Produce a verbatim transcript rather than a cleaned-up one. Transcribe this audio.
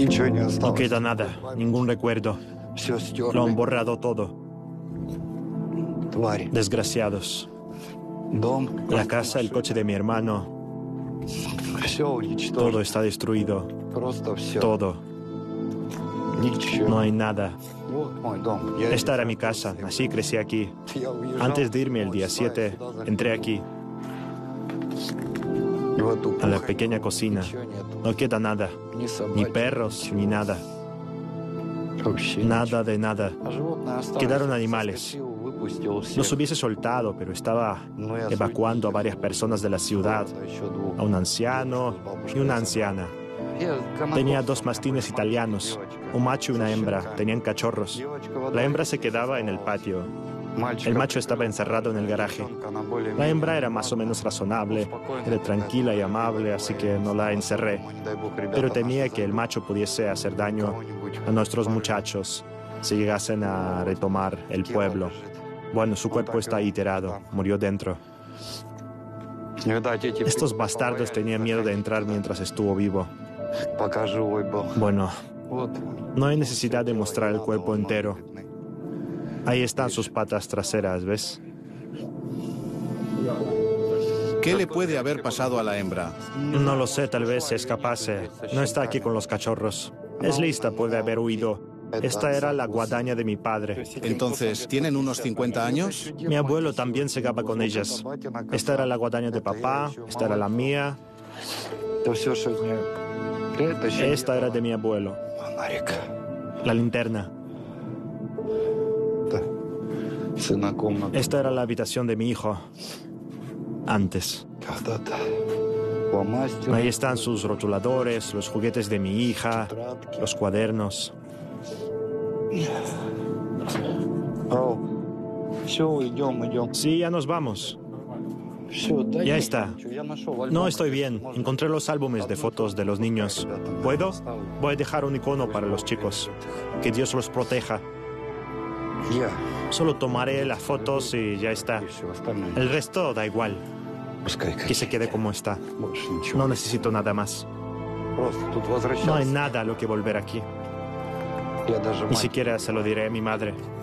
No queda nada, ningún recuerdo. Lo han borrado todo. Desgraciados. La casa, el coche de mi hermano. Todo está destruido. Todo. No hay nada. Esta era mi casa, así crecí aquí. Antes de irme el día siete, entré aquí, a la pequeña cocina. No queda nada, ni perros, ni nada. Nada de nada. Quedaron animales. Los hubiese soltado, pero estaba evacuando a varias personas de la ciudad, a un anciano y una anciana. Tenía dos mastines italianos, un macho y una hembra. Tenían cachorros. La hembra se quedaba en el patio. El macho estaba encerrado en el garaje. La hembra era más o menos razonable, era tranquila y amable, así que no la encerré. Pero temía que el macho pudiese hacer daño a nuestros muchachos si llegasen a retomar el pueblo. Bueno, su cuerpo está ahí tirado, murió dentro. Estos bastardos tenían miedo de entrar mientras estuvo vivo. Bueno, no hay necesidad de mostrar el cuerpo entero. Ahí están sus patas traseras, ¿ves? ¿Qué le puede haber pasado a la hembra? No lo sé, tal vez se escapase. No está aquí con los cachorros. Es lista, puede haber huido. Esta era la guadaña de mi padre. Entonces, ¿tienen unos cincuenta años? Mi abuelo también se capa con ellas. Esta era la guadaña de papá, esta era la mía. Esta era de mi abuelo. La linterna. Esta era la habitación de mi hijo. Antes. Ahí están sus rotuladores, los juguetes de mi hija, los cuadernos. Sí, ya nos vamos. Ya está. No estoy bien. Encontré los álbumes de fotos de los niños. ¿Puedo? Voy a dejar un icono para los chicos. Que Dios los proteja. Solo tomaré las fotos y ya está. El resto da igual. Que se quede como está. No necesito nada más. No hay nada a lo que volver aquí. Ni siquiera se lo diré a mi madre.